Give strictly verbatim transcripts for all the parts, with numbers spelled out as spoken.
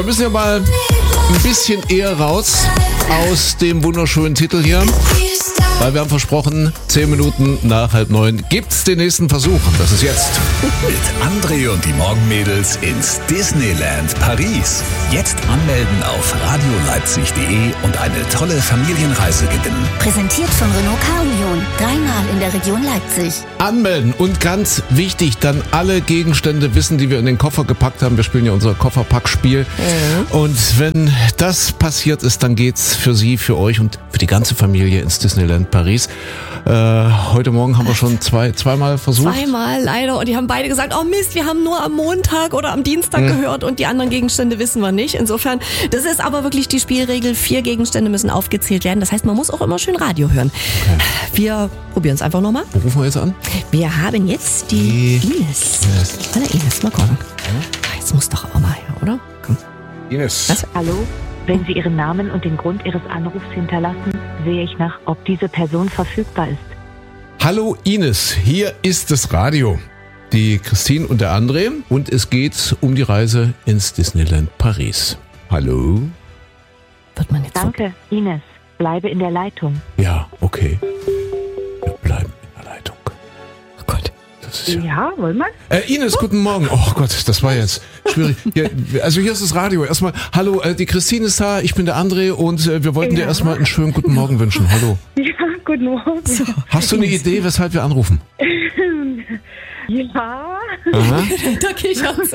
Wir müssen ja mal ein bisschen eher raus aus dem wunderschönen Titel hier, weil wir haben versprochen, zehn Minuten nach halb neun gibt's den nächsten Versuch. Das ist jetzt. Mit André und die Morgenmädels ins Disneyland Paris. Jetzt anmelden auf radioleipzig punkt de und eine tolle Familienreise gewinnen. Präsentiert von Renault Car Union. Dreimal in der Region Leipzig. Anmelden und ganz wichtig, dann alle Gegenstände wissen, die wir in den Koffer gepackt haben. Wir spielen ja unser Kofferpackspiel. Mhm. Und wenn das passiert ist, dann geht's für Sie, für euch und für die ganze Familie ins Disneyland Paris. Äh, heute Morgen haben wir schon zwei, zweimal versucht. Zweimal, leider. Und die haben beide gesagt, oh Mist, wir haben nur am Montag oder am Dienstag mhm. gehört und die anderen Gegenstände wissen wir nicht. Insofern, das ist aber wirklich die Spielregel. Vier Gegenstände müssen aufgezählt werden. Das heißt, man muss auch immer schön Radio hören. Okay. Wir probieren es einfach nochmal. Wo rufen wir jetzt an? Wir haben jetzt die, die Ines. Ines. Hallo Ines, mal gucken. Ja. Jetzt muss doch auch mal her, oder? Komm. Ines. Was? Hallo? Wenn Sie Ihren Namen und den Grund Ihres Anrufs hinterlassen, sehe ich nach, ob diese Person verfügbar ist. Hallo Ines, hier ist das Radio. Die Christine und der André und es geht um die Reise ins Disneyland Paris. Hallo? Wird man jetzt Danke, so? Ines. Bleibe in der Leitung. Ja, okay. Wir bleiben in der Leitung. Oh Gott. Das ist ja... Ja, wollen wir? Äh, Ines, guten Morgen. Oh Gott, das war jetzt schwierig. Hier, also hier ist das Radio. Erstmal, hallo, äh, die Christine ist da, ich bin der André und äh, wir wollten ja. dir erstmal einen schönen guten Morgen wünschen. Hallo. Ja, guten Morgen. So. Hast du eine Idee, weshalb wir anrufen? Ja. Aha. Da kichert's.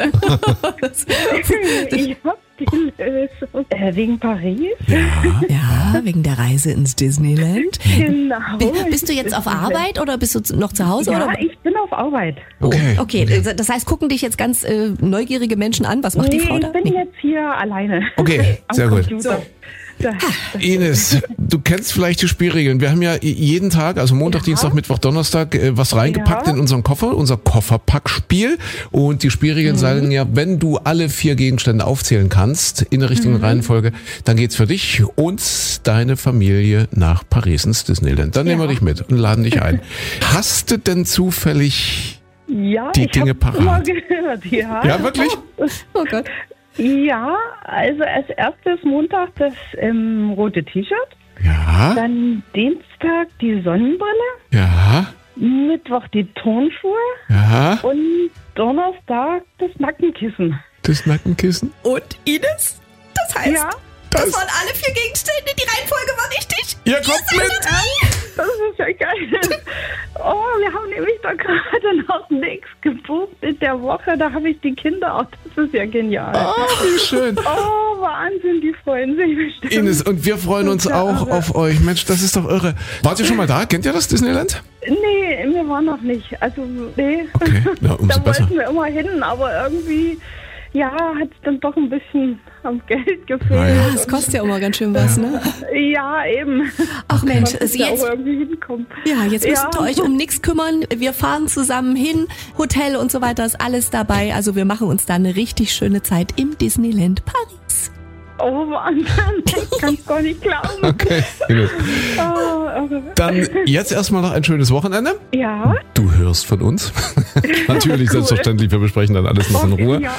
Ich hab die Lösung. Äh, wegen Paris? Ja. Ja, wegen der Reise ins Disneyland. Genau. B- bist du jetzt auf Arbeit oder bist du noch zu Hause? Ja, oder? ich bin auf Arbeit. Okay. Okay, das heißt, gucken dich jetzt ganz äh, neugierige Menschen an. Was macht nee, die Frau da? ich bin Nee. jetzt hier alleine. Okay, Am sehr gut. Computer. Da. Ines, du kennst vielleicht die Spielregeln. Wir haben ja jeden Tag, also Montag, Ja. Dienstag, Mittwoch, Donnerstag, äh, was reingepackt Ja. in unseren Koffer, unser Kofferpackspiel. Und die Spielregeln Mhm. sagen ja, wenn du alle vier Gegenstände aufzählen kannst, in der richtigen Mhm. Reihenfolge, dann geht's für dich und deine Familie nach Paris ins Disneyland. Dann nehmen wir Ja. dich mit und laden dich ein. Hast du denn zufällig... Ja, Die ich Dinge hab's parat. immer gehört, ja. Ja, wirklich? Oh Gott. Ja, also als erstes Montag das ähm, rote T-Shirt, Ja, dann Dienstag die Sonnenbrille, ja, Mittwoch die Turnschuhe ja. und Donnerstag das Nackenkissen. Das Nackenkissen. Und Ines? Das heißt, Ja, das waren alle vier Gegenstände. Die Reihenfolge war richtig. Ihr kommt mit! das ist ja geil. Oh, wir haben nämlich da gerade noch nichts gebucht in der Woche. Da habe ich die Kinder auch. Das ist ja genial. Oh, wie schön. Oh, Wahnsinn, die freuen sich bestimmt. Ines, und wir freuen uns auch auf euch. Mensch, das ist doch irre. Wart ihr schon mal da? Kennt ihr das Disneyland? Nee, wir waren noch nicht. Also, nee. Okay, na, umso da besser. wollten wir immer hin, aber irgendwie, ja, hat es dann doch ein bisschen am Geld gefehlt. Ah, ja. Das kostet ja immer ganz schön was, ne? Ja, eben. Ach Mensch, Man also muss ja jetzt, auch irgendwie hinkommen. ja, jetzt müsst Ja. ihr euch um nichts kümmern. Wir fahren zusammen hin, Hotel und so weiter ist alles dabei. Also wir machen uns da eine richtig schöne Zeit im Disneyland Paris. Oh, Wahnsinn. Ich kann es gar nicht glauben. Okay, Ines. Oh, irre. Dann jetzt erstmal noch ein schönes Wochenende. Ja. Du hörst von uns. Natürlich, Cool. selbstverständlich. Wir besprechen dann alles noch in Ruhe. Ja.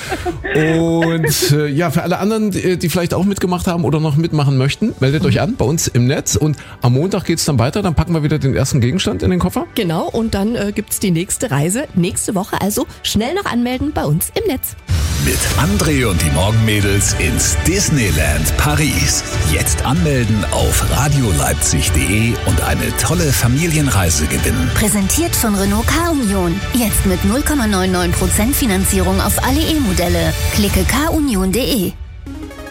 Und äh, ja, für alle anderen, die die vielleicht auch mitgemacht haben oder noch mitmachen möchten, meldet euch an bei uns im Netz. Und am Montag geht's dann weiter. Dann packen wir wieder den ersten Gegenstand in den Koffer. Genau, und dann äh, gibt's die nächste Reise nächste Woche. Also schnell noch anmelden bei uns im Netz. Mit André und die Morgenmädels ins Disneyland Paris. Jetzt anmelden auf radioleipzig punkt de und eine tolle Familienreise gewinnen. Präsentiert von Renault Car Union. Jetzt mit null Komma neunundneunzig Prozent Finanzierung auf alle E-Modelle. Klicke car union punkt de.